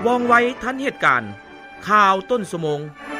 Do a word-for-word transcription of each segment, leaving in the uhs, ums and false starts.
ว่องไวทันเหตุการณ์ข่าวต้นชั่วโมง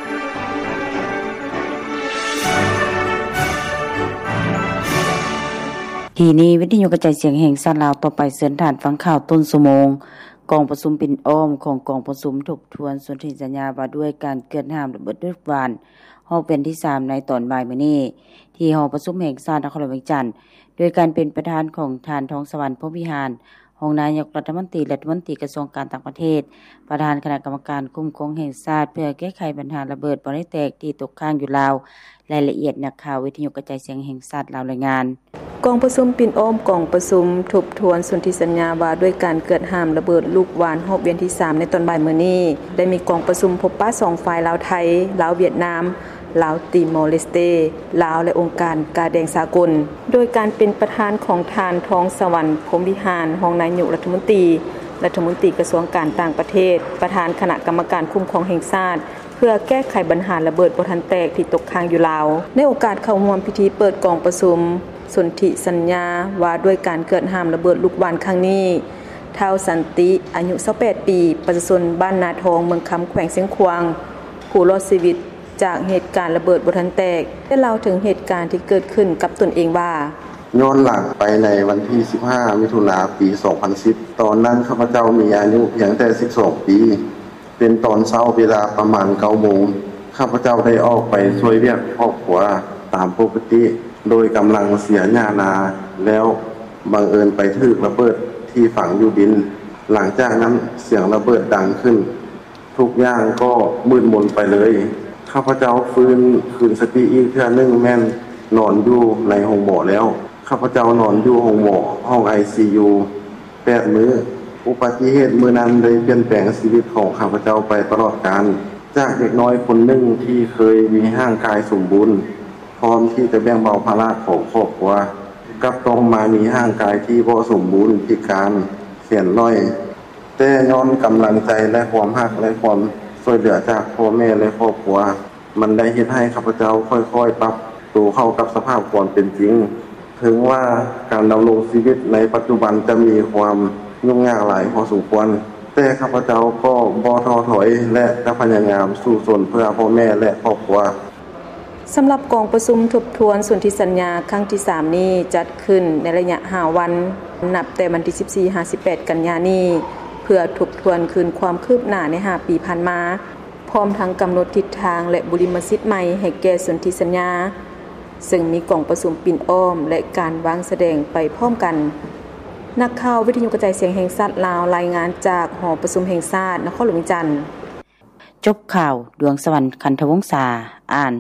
ทีนี้วิทยุกระจายเสียงแห่งชาติลาวต่อไปเชิญท่านฟังข่าวต้นชั่วโมงกองประชุมปิ่นอ้อมของกองประชุมทบทวนสนธิสัญญาว่าด้วยการเกิดห้ามระเบิดด้วยวานฮอบเป็นที่สามในตอนบ่ายมื้อนี้ที่หอประชุมแห่งชาตินครหลวงเวียงจันทน์โดยการเป็นประธานของทานทองสวรรค์พรหมวิหารรองนายกรัฐมนตรีและรัฐมนตรีกระทรวงการต่างประเทศประธานคณะกรรมการคุ้มครองแห่งชาติเพื่อแก้ไขปัญหาระเบิดบ่ได้แตกที่ตกค้างอยู่ลาวรายละเอียดนักข่าววิทยุกระจายเสียงแห่งชาติลาวรายงานกองประชุมปิ่นอ้อมกองประชุมทบทวนสนธิสัญญาว่าด้วยการเกิดห้ามระเบิดลูกวานรอบเวียนที่สามในตอนบ่ายมื้อนี้ได้มีกองประชุมพบปะสองฝ่ายลาวไทยลาวเวียดนามลาวติโมเลสเตลาวและองค์การกาแดงสากลโดยการเป็นประธานของทานทองสวรรค์พรหมวิหารรองนายกรัฐมนตรีรัฐมนตรีกระทรวงการต่างประเทศประธานคณะกรรมการคุ้มครองแห่งชาติเพื่อแก้ไขปัญหาระเบิดบ่ทันแตกที่ตกค้างอยู่ลาวในโอกาสเข้าร่วมพิธีเปิดกองประชุมสนธิสัญญาว่าด้วยการเกิดห้ามระเบิดลูกวานครั้งนี้ท้าวสันติอายุยี่สิบแปดปีประชาชนบ้านนาทองเมืองคำแขวงเสียงขวางผู้รอดชีวิตจากเหตุการณ์ระเบิดบ่ทันแตกได้เล่าถึงเหตุการณ์ที่เกิดขึ้นกับตนเองว่าย้อนหลังไปในวันที่สิบห้ามิถุนายนปีสองพันสิบตอนนั้นข้าพเจ้ามีอายุเพียงแต่สิบสองปีเป็นตอนเช้าเวลาประมาณ เก้าโมงข้าพเจ้าได้ออกไปช่วยเรียกครอบครัวตามปกติโดยกำลังเสียหญ้านาแล้วบังเอิญไปถึกระเบิดที่ฝังอยู่ดินหลังจากนั้นเสียงระเบิดดังขึ้นทุกอย่างก็มืดมนไปเลยข้าพเจ้าฟื้นคืนสติอีกเทื่อนึงแม่นนอนอยู่ในห้องหมอแล้วข้าพเจ้านอนอยู่ห้องหมอห้อง ไอ ซี ยู แปดมื้ออุบัติเหตุมื้อนั้นได้เปลี่ยนแปลงชีวิตของข้าพเจ้าไปตลอดกาลจากเด็กน้อยคนหนึ่งที่เคยมีร่างกายสมบูรณ์พร้อมที่จะแบ่งเบาภาระของครอบครัวกับต้องมามีร่างกายที่บ่สมบูรณ์พิการเสียนน้อยแต่ย้อนกำลังใจและความรักและความช่วยเหลือจากพ่อแม่และครอบครัวมันได้เฮ็ดให้ข้าพเจ้าค่อยๆปรับตัวเข้ากับสภาพความเป็นจริงถึงว่าการดำรงชีวิตในปัจจุบันจะมีความยุ่งยากหลายพอสมควรแต่ข้าพเจ้าก็บ่ท้อถอยและจะพยายามสู้สนเพื่อพ่อแม่และครอบครัวสำหรับกองประชุมทบทวนสนธิสัญญาครั้งที่สามนี้จัดขึ้นในระยะห้าวันนับแต่วันที่สิบสี่ ห้าสิบแปดกันยายนนี้เพื่อทบทวนคืนความคืบหน้าในห้าปีผ่านมาพร้อมทั้งกำหนดทิศทางและบุริมสิทธิ์ใหม่ให้แก่สนธิสัญญาซึ่งมีกองประชุมปิ่นอ้อมและการวางแสดงไปพร้อมกันนักข่าววิทยุกระจายเสียงแห่งชาติลาวรายงานจากหอประชุมแห่งชาตินครหลวงเวียงจันทน์จบข่าวดวงสวรรค์คันธวงศ์ษาอ่าน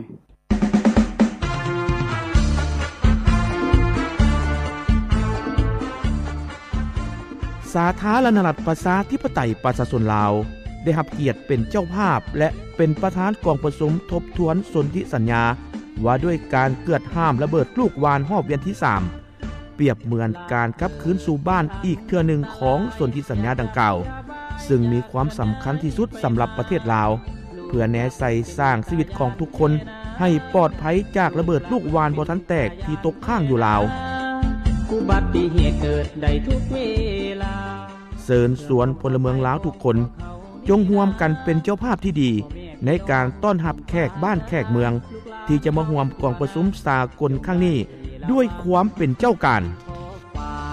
สาธารณรัฐประชาธิปไตยประชาชนลาวได้รับเกียรติเป็นเจ้าภาพและเป็นประธานกองประชุมทบทวนสนธิสัญญาว่าด้วยการเกิดห้ามระเบิดลูกวานรอบเวียนที่สามเปรียบเหมือนการกลับคืนสู่บ้านอีกเทื่อหนึ่งของสนธิสัญญาดังกล่าวซึ่งมีความสำคัญที่สุดสำหรับประเทศลาวเพื่อแนใส่สร้างชีวิตของทุกคนให้ปลอดภัยจากระเบิดลูกวานบ่ทันแตกที่ตกข้างอยู่ลาวอุบัติเหตุเกิดได้ทุกเวลาเชิญชวนพลเมืองลาวทุกคนจงร่วมกันเป็นเจ้าภาพที่ดีในการต้อนรับแขกบ้านแขกเมืองที่จะมาร่วมกองประชุมสากลครั้งนี้ด้วยความเป็นเจ้าการ